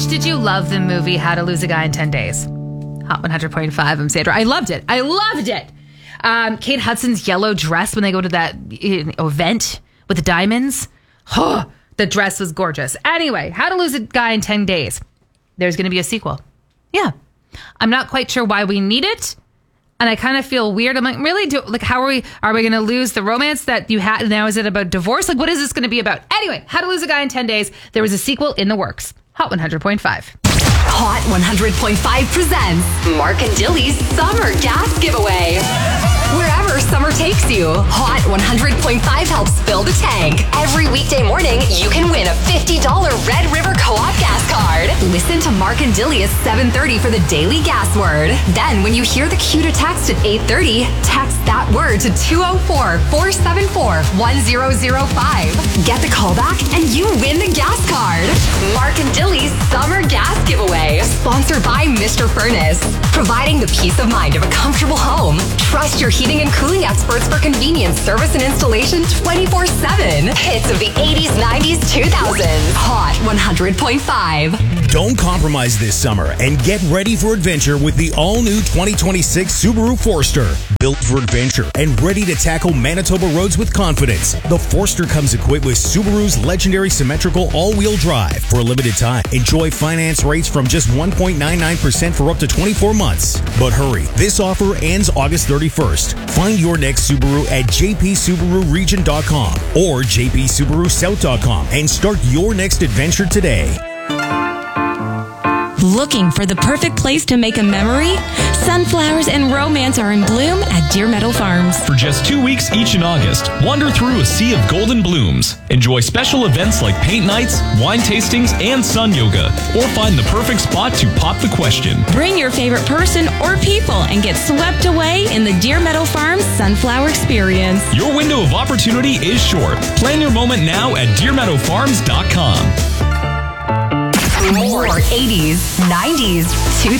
much did you love the movie How to Lose a Guy in 10 Days? Hot 100.5, I'm Sandra. I loved it. Kate Hudson's yellow dress when they go to that event with the diamonds. Oh, the dress was gorgeous. Anyway, How to Lose a Guy in 10 Days. There's going to be a sequel. Yeah. I'm not quite sure why we need it. And I kind of feel weird. I'm like, really? How are we going to lose the romance that you had? Now is it about divorce? Like, what is this going to be about? Anyway, How to Lose a Guy in 10 Days. There was a sequel in the works. Hot 100.5. Hot 100.5 presents Mark and Dilly's Summer Gas Giveaway. Wherever summer takes you, Hot 100.5 helps fill the tank. Every weekday morning, you can win a $50 Red River Co-op gas card. Listen to Mark and Dilly at 7:30 for the daily gas word. Then, when you hear the cue to text at 8:30, text that word to 204-474-1005. Get the call back and you win the gas card. Mark and Dilly's Summer Gas Giveaway. Sponsored by Mr. Furnace. Providing the peace of mind of a comfortable home. Trust your heating and cooling experts for convenience, service, and installation 24/7. Hits of the 80s, 90s, 2000s. Hot 100.5. Don't compromise this summer and get ready for adventure with the all-new 2026 Subaru Forester. Built for adventure and ready to tackle Manitoba roads with confidence. The Forester comes equipped with Subaru's legendary symmetrical all-wheel drive. For a limited time, enjoy finance rates from just 1.99% for up to 24 months. But hurry, this offer ends August 31st. Find your next Subaru at jpsubaruregion.com or jpsubarusouth.com and start your next adventure today. Looking for the perfect place to make a memory? Sunflowers and romance are in bloom at Deer Meadow Farms. For just 2 weeks each in August, wander through a sea of golden blooms. Enjoy special events like paint nights, wine tastings, and sun yoga. Or find the perfect spot to pop the question. Bring your favorite person or people and get swept away in the Deer Meadow Farms Sunflower Experience. Your window of opportunity is short. Plan your moment now at DeerMeadowFarms.com. More 80s, 90s, 2000s.